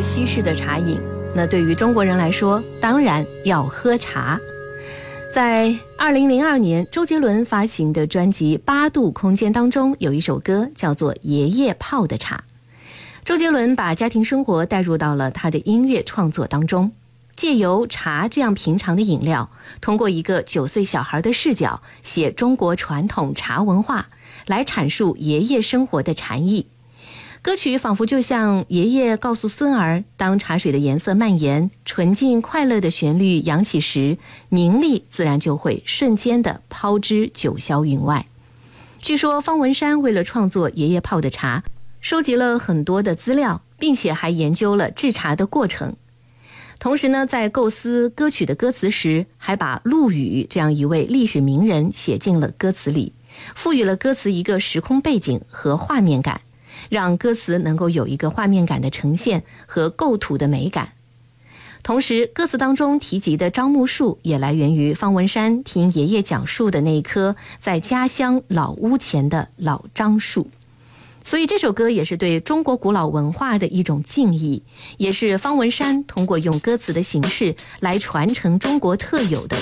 西式的茶饮，那对于中国人来说，当然要喝茶。在2002年，周杰伦发行的专辑《8度空间》当中，有一首歌叫做《爷爷泡的茶》。周杰伦把家庭生活带入到了他的音乐创作当中，借由茶这样平常的饮料，通过一个9岁小孩的视角，写中国传统茶文化，来阐述爷爷生活的禅意。歌曲仿佛就像爷爷告诉孙儿，当茶水的颜色蔓延，纯净快乐的旋律扬起时，名利自然就会瞬间的抛之九霄云外。据说方文山为了创作爷爷泡的茶，收集了很多的资料，并且还研究了制茶的过程。同时呢，在构思歌曲的歌词时，还把陆羽这样一位历史名人写进了歌词里，赋予了歌词一个时空背景和画面感，让歌词能够有一个画面感的呈现和构图的美感。同时，歌词当中提及的樟木树也来源于方文山听爷爷讲述的那一棵在家乡老屋前的老樟树。所以这首歌也是对中国古老文化的一种敬意，也是方文山通过用歌词的形式来传承中国特有的